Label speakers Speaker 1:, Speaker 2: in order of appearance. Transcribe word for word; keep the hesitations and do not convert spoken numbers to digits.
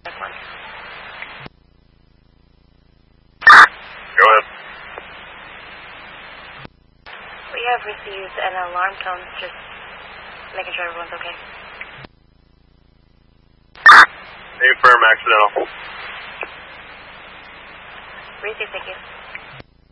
Speaker 1: one.
Speaker 2: Go ahead.
Speaker 1: We have received an alarm tone, just making sure everyone's okay.
Speaker 2: Affirm, accidental.
Speaker 1: Receive, thank you.